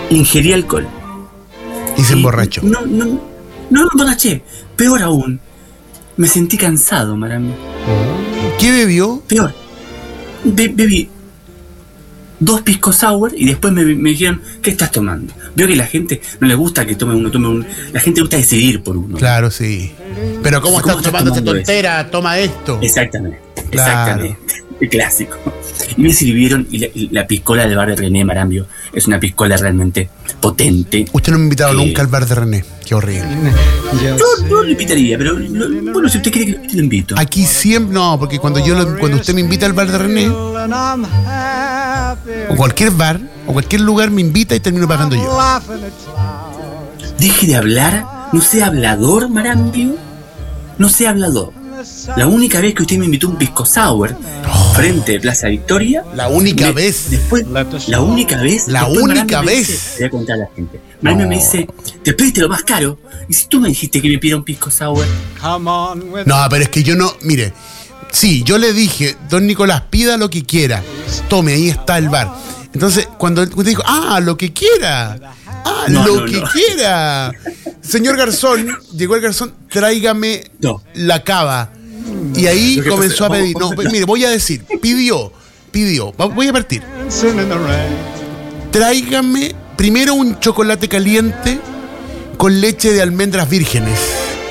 ingerí alcohol. Y se emborrachó. No me emborraché. Peor aún, me sentí cansado, Marambio. ¿Qué bebió? Peor. Bebí 2 pisco sour y después me dijeron, ¿qué estás tomando? Veo que la gente no le gusta que tome uno. La gente le gusta decidir por uno. Claro, sí. Pero ¿cómo estás tomando esa tontera? Eso? Toma esto. Exactamente. Claro. Exactamente. El clásico. Y me sirvieron, y la piscola del bar de René, Marambio, es una piscola realmente potente. Usted no me ha invitado nunca al bar de René. Qué horrible. Yo lo invitaría, pero bueno, si usted quiere que lo invito. Aquí siempre, no, porque cuando usted me invita al bar de René, o cualquier bar, o cualquier lugar me invita y termino pagando yo. Deje de hablar, no sea hablador, Marambio. No sea hablador. La única vez que usted me invitó a un pisco sour frente de Plaza Victoria. La única vez. Después, la única vez. La después única vez. Dice, voy a contar a la gente. Marambio me dice, te pediste lo más caro. Y si tú me dijiste que me pida un pisco sour. No, pero es que yo no. Mire, sí, yo le dije, don Nicolás, pida lo que quiera. Tome, ahí está el bar. Entonces, cuando usted dijo, lo que quiera. Lo que quiera. Señor garzón, llegó el garzón, tráigame la cava. Y ahí comenzó a pedir. No, mire, voy a decir, pidió. Voy a partir. Tráigame primero un chocolate caliente con leche de almendras vírgenes.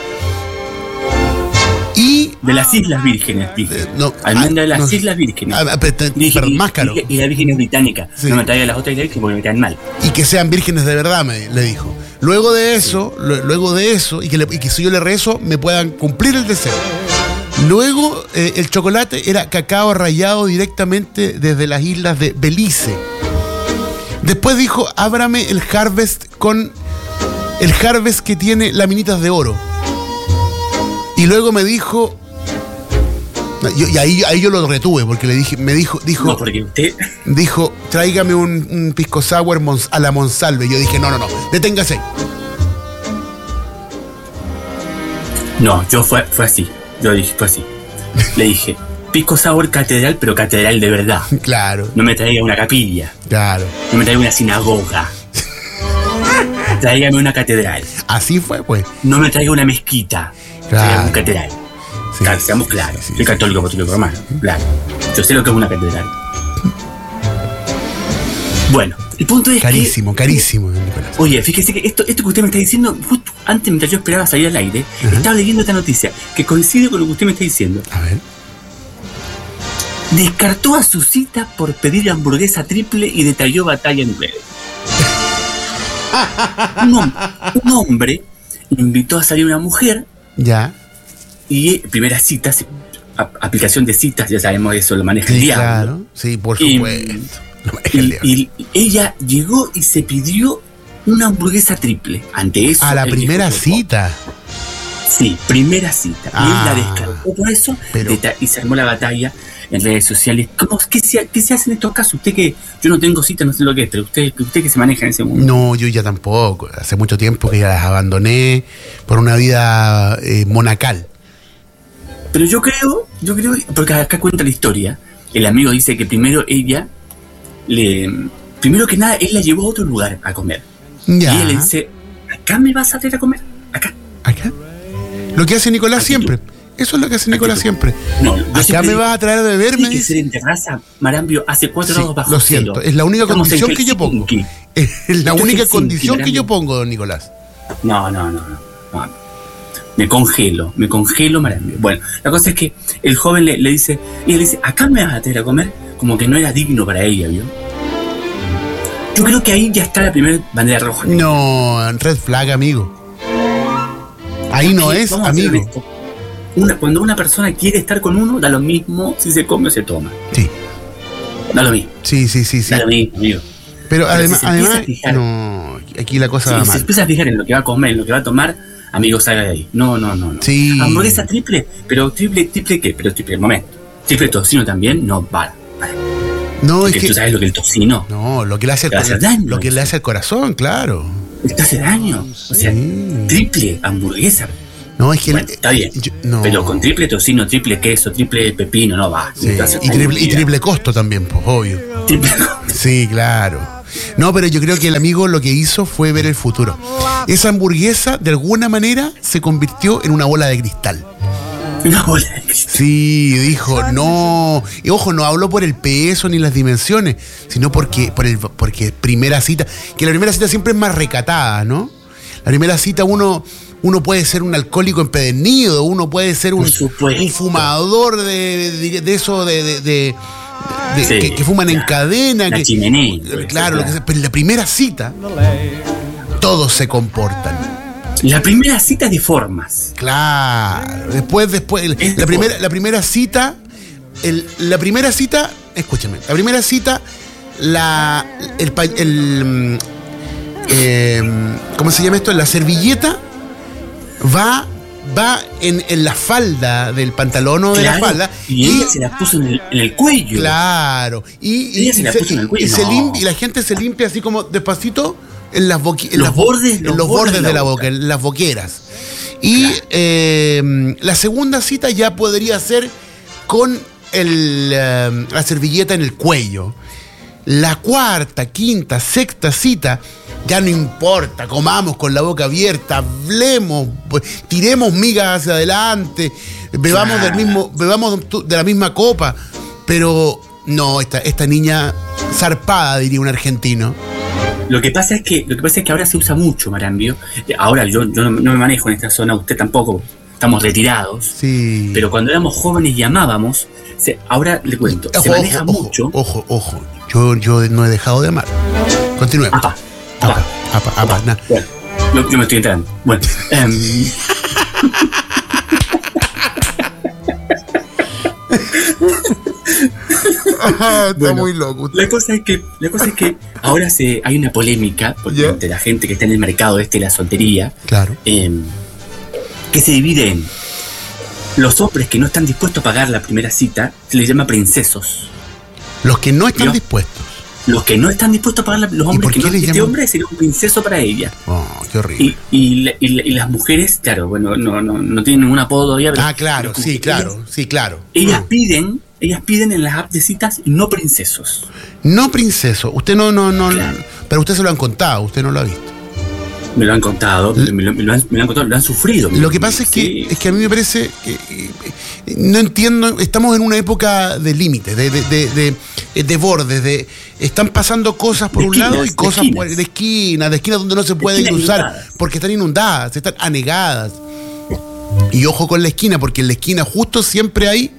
Y de las Islas Vírgenes, dije. Almendra de las Islas Vírgenes. Pero más caro. Y las vírgenes británicas. Sí. No me traiga las otras islas porque me caen mal. Y que sean vírgenes de verdad, le dijo. Luego de eso, y que si yo le rezo, me puedan cumplir el deseo. Luego, el chocolate era cacao rallado directamente desde las islas de Belice. Después dijo, ábrame el Harvest con el Harvest que tiene laminitas de oro. Y luego me dijo, y ahí yo lo retuve porque le dije, no, porque usted dijo, tráigame un pisco sour a la Monsalve. Yo dije, no, deténgase. No, fue así. Yo dije, fue así. Le dije, pisco sour catedral, pero catedral de verdad. Claro. No me traiga una capilla. Claro. No me traiga una sinagoga. Tráigame una catedral. Así fue, pues. No me traiga una mezquita. Claro. Un catedral. Sí, claro, seamos claros. Sí, Soy católico, apostólico romano. Claro. Yo sé lo que es una catedral. Bueno, el punto es carísimo, Nicolás. Oye, fíjese que esto que usted me está diciendo, justo antes, mientras yo esperaba salir al aire, estaba leyendo esta noticia que coincide con lo que usted me está diciendo. A ver. Descartó a su cita por pedir hamburguesa triple y detalló batalla nuclear. Un hombre invitó a salir a una mujer. Ya. Y primera cita, aplicación de citas, ya sabemos eso, lo maneja el diablo. Claro, sí, por supuesto. Y ella llegó y se pidió una hamburguesa triple. Ante eso. A la primera cita. Sí, primera cita. Y él la descartó por eso, y se armó la batalla en redes sociales. ¿Qué se hace en estos casos? Usted que yo no tengo cita, no sé lo que es, pero usted que se maneja en ese mundo. No, yo ya tampoco. Hace mucho tiempo que ya las abandoné por una vida monacal. Pero yo creo, porque acá cuenta la historia, el amigo dice que primero que nada, él la llevó a otro lugar a comer. Ya. Y él le dice, ¿acá me vas a traer a comer? ¿Acá? Lo que hace Nicolás siempre. Eso es lo que hace Nicolás siempre. No, acá me vas a traer a beber, me dice. Ser en terraza, Marambio, hace 4 grados bajo lo siento, cero. Es la única condición que yo pongo. Es la única condición que yo pongo, don Nicolás. No. Me congelo, Marambio. Bueno, la cosa es que el joven le dice, y él dice, ¿acá me vas a traer a comer? Como que no era digno para ella, ¿vio? Yo creo que ahí ya está la primera bandera roja. No, red flag, amigo. Ahí no es, amigo. Cuando una persona quiere estar con uno, da lo mismo si se come o se toma. Sí. Da lo mismo. Sí. Da lo mismo, amigo. Pero además, no, aquí la cosa va mal. Si se empieza a fijar en lo que va a comer, en lo que va a tomar, amigo, salga de ahí. No. Sí. Hamburguesa triple, pero triple ¿qué? Pero triple, momento. Triple tocino también, no, para. No, porque es que tú sabes lo que el tocino. No, lo que le hace daño. Lo que le hace al corazón, claro. Te hace daño. O sea, triple hamburguesa. No, es que bueno, está bien. Pero con triple tocino, triple queso, triple pepino, no va. Sí. Y triple costo también, pues, obvio. Triple costo. Sí, claro. No, pero yo creo que el amigo lo que hizo fue ver el futuro. Esa hamburguesa, de alguna manera, se convirtió en una bola de cristal. Una bola de cristal. Sí, dijo, no. Y ojo, no habló por el peso ni las dimensiones, sino porque primera cita, que la primera cita siempre es más recatada, ¿no? La primera cita uno puede ser un alcohólico empedernido, uno puede ser un fumador de eso sí, que fuman en cadena. La chimenea. Claro, pero en la primera cita todos se comportan. La primera cita es de formas. Claro. Después, la primera cita, escúchame, la primera cita, ¿cómo se llama esto? La servilleta va en la falda del pantalón o de la falda. Y ella se la puso en el cuello. Claro. Y ella se la puso en el cuello. Y la gente se limpia así como despacito en los bordes de la boca, en las boqueras. Y la segunda cita ya podría ser con la servilleta en el cuello. La cuarta, quinta, sexta cita, ya no importa, comamos con la boca abierta, hablemos, tiremos migas hacia adelante, bebamos de la misma copa, pero no, esta niña zarpada, diría un argentino. Lo que pasa es que ahora se usa mucho, Marambio. Ahora yo no me manejo en esta zona, usted tampoco, estamos retirados. Sí. Pero cuando éramos jóvenes llamábamos, ahora le cuento, se maneja mucho. Ojo. Yo no he dejado de amar. Continuemos. Bueno, yo me estoy enterando. Bueno. Está muy loco. La cosa es que ahora hay una polémica entre la gente que está en el mercado de la soltería. Claro. Que se divide en los hombres que no están dispuestos a pagar la primera cita, se les llama princesos. Los que no están dispuestos. Los que no están dispuestos a pagar los hombres que no, este hombre sería un princeso para ella. Oh, qué horrible. Y las mujeres, claro, bueno, no tienen ningún apodo todavía. Pero, claro, sí, claro. Ellas piden en las apps de citas no princesos. No princesos. Usted no. Claro. Pero usted se lo han contado, usted no lo ha visto. Me lo han contado, me lo han contado, lo han sufrido. Lo que pasa es que a mí me parece no entiendo, estamos en una época de límites, de bordes, están pasando cosas por un lado y cosas de esquinas donde no se pueden cruzar porque están inundadas, están anegadas. Y ojo con la esquina, porque en la esquina justo hay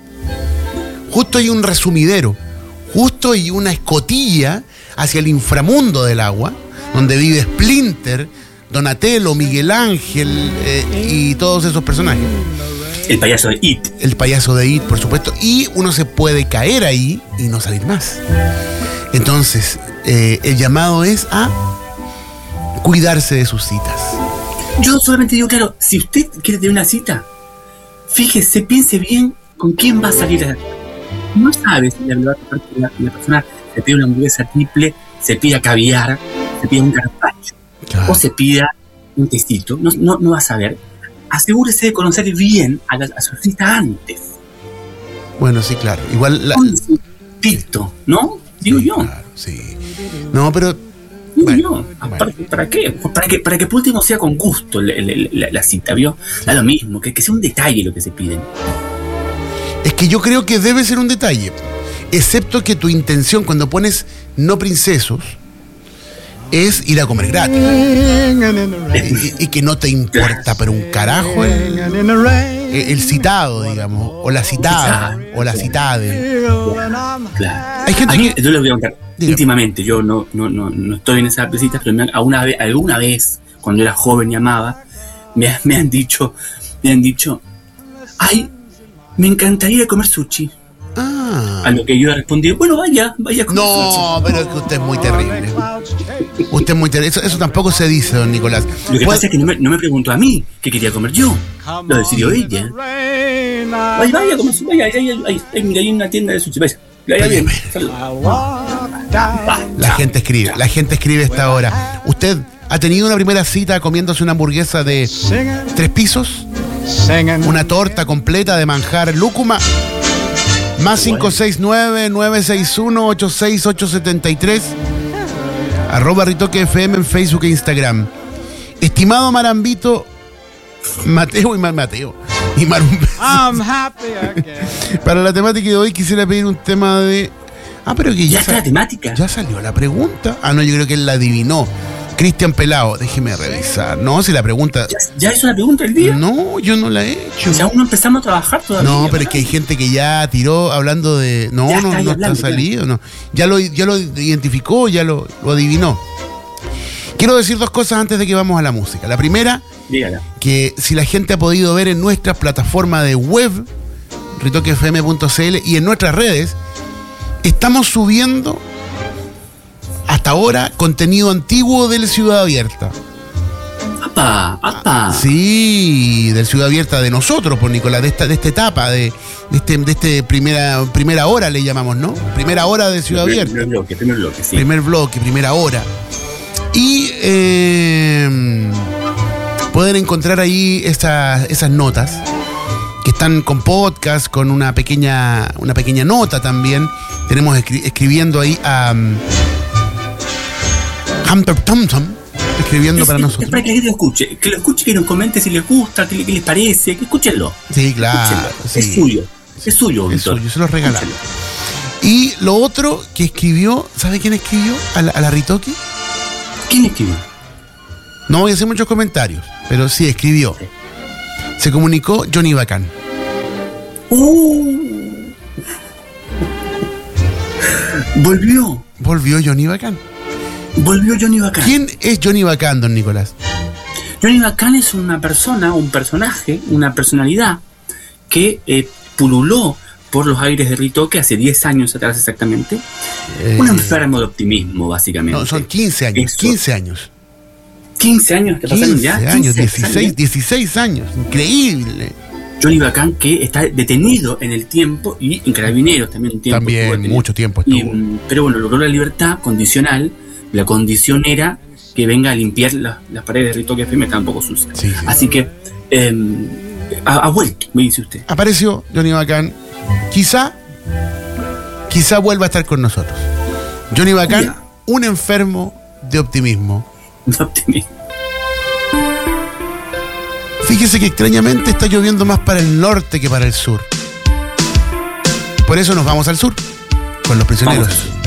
un resumidero, justo hay una escotilla hacia el inframundo del agua, donde vive Splinter, Donatello, Miguel Ángel y todos esos personajes. El payaso de It. El payaso de It, por supuesto. Y uno se puede caer ahí y no salir más. Entonces, el llamado es a cuidarse de sus citas. Yo solamente digo, claro, si usted quiere tener una cita, fíjese, piense bien con quién va a salir. No sabe si la persona se pide una hamburguesa triple, se pida caviar, se pida un carpaccio. Claro. O se pida un tecito, no va a saber. Asegúrese de conocer bien a su cita antes. Bueno, sí, claro. Igual Pito, ¿no? Digo yo. Claro, sí. No, pero. Bueno. ¿Para qué? Para que por último sea con gusto la cita, ¿vio? Da lo mismo, que sea un detalle lo que se piden. Es que yo creo que debe ser un detalle. Excepto que tu intención cuando pones no princesos es ir a comer gratis. Y que no te importa, pero un carajo el citado, digamos, o la citada, o la citade. Claro. Hay gente que... Yo les voy a contar íntimamente, yo no estoy en esas visitas, pero alguna vez, cuando era joven y amaba, me han dicho, ay, me encantaría comer sushi. A lo que yo respondí, bueno, vaya con no, pero es que usted es muy terrible. Usted es muy terrible. Eso tampoco se dice, don Nicolás. Lo que pasa es que no me preguntó a mí qué quería comer yo. Lo decidió ella. Vaya a comer sushi. Vaya, mira, hay una tienda de sushi. Vaya bien. La gente escribe a esta hora. ¿Usted ha tenido una primera cita comiéndose una hamburguesa de 3 pisos? Una torta completa de manjar lúcuma. Más 569-961-86873. @RitoqueFM en Facebook e Instagram. Estimado Marambito, Mateo y Mateo y Marumbe. I'm happy again. Para la temática de hoy quisiera pedir un tema de... pero que ¿Ya está la temática? Ya salió la pregunta. No, yo creo que él la adivinó. Cristian Pelao, déjeme revisar. No, si la pregunta... ¿Ya hizo la pregunta del día? No, yo no la he hecho. Si aún no empezamos a trabajar todavía. No, pero es que hay gente que ya tiró hablando de... No está salido. No. Ya lo identificó, ya lo adivinó. Quiero decir dos cosas antes de que vamos a la música. La primera, dígala, que si la gente ha podido ver en nuestra plataforma de web, ritoquefm.cl, y en nuestras redes, estamos subiendo hasta ahora contenido antiguo del Ciudad Abierta. ¡Apa! Sí, del Ciudad Abierta de nosotros, por Nicolás, de esta etapa, de primera hora le llamamos, ¿no? Primera hora de Ciudad Abierta. Primer bloque, sí. Primer bloque, primera hora. Y pueden encontrar ahí esas notas que están con podcast, con una pequeña nota también. Tenemos escribiendo ahí a Hunter Thompson, escribiendo para nosotros. Es para que la gente lo escuche, que nos comente si les gusta, qué les parece, que escúchenlo. Sí, claro. Sí. Es suyo, Víctor. Se lo regalamos. Y lo otro que escribió, ¿sabe quién escribió a la Ritoque? ¿Quién escribió? No voy a hacer muchos comentarios, pero sí escribió. Se comunicó Johnny Bacán. Volvió Johnny Bacán. ¿Quién es Johnny Bacán, don Nicolás? Johnny Bacán es una persona, un personaje, una personalidad que pululó por los aires de Ritoque hace 10 años atrás exactamente. Un enfermo de optimismo, básicamente. No, son 15 años. Eso. 15 años. 15 años que pasaron ya. 16 años. Increíble. Johnny Bacán, que está detenido en el tiempo y en Carabineros también un tiempo. También, mucho tiempo estuvo. Pero bueno, logró la libertad condicional. La condición era que venga a limpiar las paredes de Ritoque FM, está un poco sucia. Sí. Así que ha vuelto, me dice usted. Apareció Johnny Bacán. Quizá vuelva a estar con nosotros. Johnny Bacán, un enfermo de optimismo. Fíjese que extrañamente está lloviendo más para el norte que para el sur. Por eso nos vamos al sur, con Los Prisioneros.